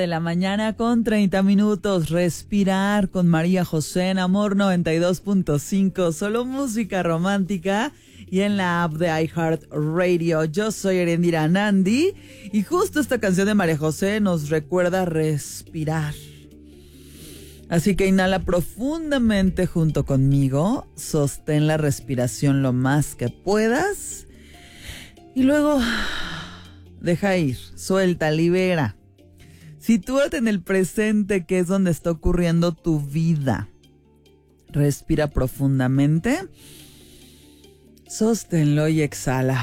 de la mañana con 30 minutos. Respirar con María José en Amor 92.5. Solo música romántica y en la app de iHeartRadio. Yo soy Erendira Nandi y justo esta canción de María José nos recuerda respirar. Así que inhala profundamente junto conmigo. Sostén la respiración lo más que puedas. Y luego deja ir, suelta, libera. Sitúate en el presente, que es donde está ocurriendo tu vida. Respira profundamente. Sosténlo y exhala.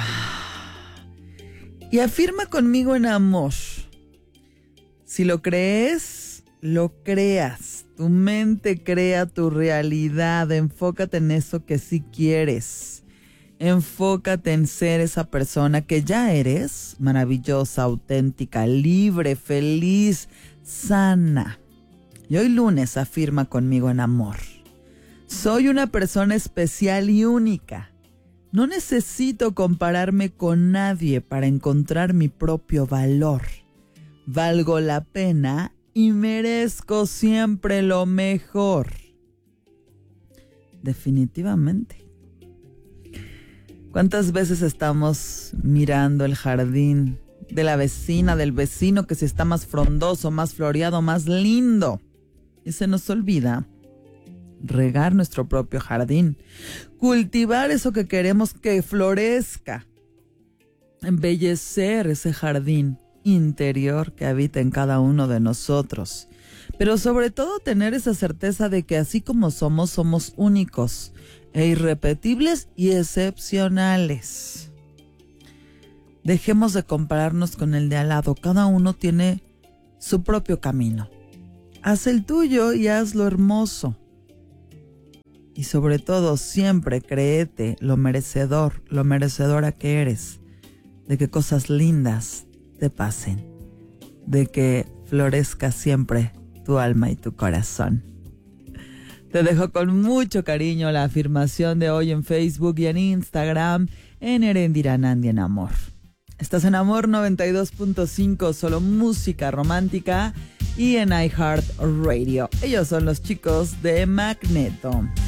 Y afirma conmigo en amor. Si lo crees, lo creas. Tu mente crea tu realidad. Enfócate en eso que sí quieres. Enfócate en ser esa persona que ya eres, maravillosa, auténtica, libre, feliz, sana. Y hoy lunes afirma conmigo en amor. Soy una persona especial y única. No necesito compararme con nadie para encontrar mi propio valor. Valgo la pena y merezco siempre lo mejor. Definitivamente. ¿Cuántas veces estamos mirando el jardín de la vecina, del vecino, que si está más frondoso, más floreado, más lindo? Y se nos olvida regar nuestro propio jardín, cultivar eso que queremos que florezca, embellecer ese jardín interior que habita en cada uno de nosotros. Pero sobre todo tener esa certeza de que así como somos, somos únicos e irrepetibles y excepcionales. Dejemos de compararnos con el de al lado. Cada uno tiene su propio camino. Haz el tuyo y hazlo hermoso. Y sobre todo, siempre créete lo merecedor, lo merecedora que eres, de que cosas lindas te pasen, de que florezca siempre tu alma y tu corazón. Te dejo con mucho cariño la afirmación de hoy en Facebook y en Instagram en Erendira Nandi en Amor. Estás en Amor 92.5, solo música romántica y en iHeartRadio. Ellos son los chicos de Magneto.